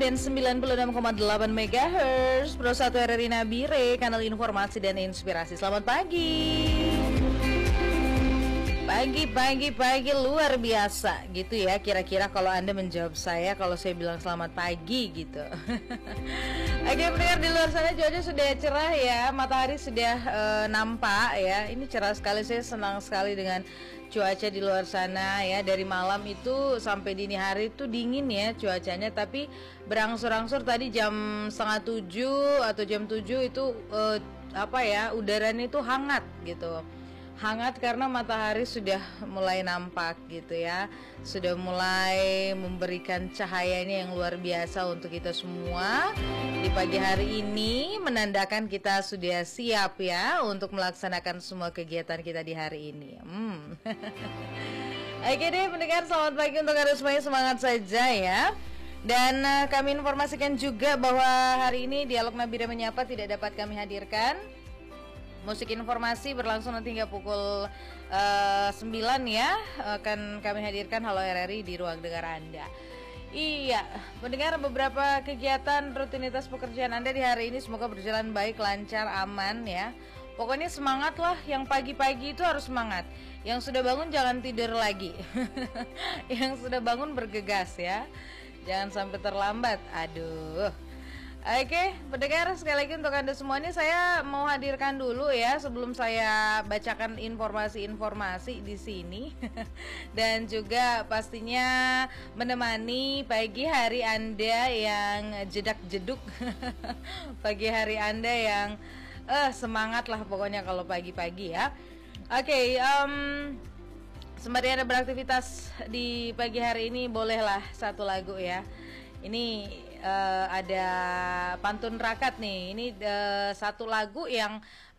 Dan 96,8 MHz Pro 1 RRI Nabire, kanal informasi dan inspirasi. Selamat pagi. Pagi luar biasa gitu ya. Kira-kira kalau Anda menjawab saya kalau saya bilang selamat pagi gitu. Oke, pendengar di luar sana cuaca sudah cerah ya, matahari sudah nampak ya. Ini cerah sekali, saya senang sekali dengan cuaca di luar sana ya. Dari malam itu sampai dini hari itu dingin ya cuacanya, tapi berangsur-angsur tadi jam setengah 7 atau jam 7 itu udaranya itu hangat gitu. Hangat karena matahari sudah mulai nampak gitu ya. Sudah mulai memberikan cahayanya yang luar biasa untuk kita semua. Di pagi hari ini menandakan kita sudah siap ya untuk melaksanakan semua kegiatan kita di hari ini. Oke deh pendengar, selamat pagi untuk Anda semuanya, semangat saja ya. Dan kami informasikan juga bahwa hari ini Dialog Nabire Menyapa tidak dapat kami hadirkan. Musik informasi berlangsung nanti hingga pukul 9 ya. Akan kami hadirkan Halo RRI di ruang dengar Anda. Iya, mendengar beberapa kegiatan rutinitas pekerjaan Anda di hari ini semoga berjalan baik, lancar, aman ya. Pokoknya semangat lah, yang pagi-pagi itu harus semangat. Yang sudah bangun jangan tidur lagi. Yang sudah bangun bergegas ya. Jangan sampai terlambat. Aduh. Oke, pendengar, sekali lagi untuk Anda semuanya saya mau hadirkan dulu ya sebelum saya bacakan informasi-informasi di sini dan juga pastinya menemani pagi hari Anda yang jedak-jeduk, pagi hari Anda yang semangat lah pokoknya kalau pagi-pagi ya. Oke, sembari Anda beraktivitas di pagi hari ini bolehlah satu lagu ya. Ini ada pantun rakat nih. Ini satu lagu yang